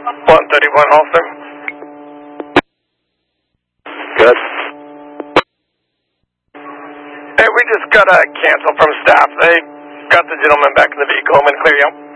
131 Halster. Good. Hey, we just got a cancel from staff. They got the gentleman back in the vehicle. I'm going to clear you out.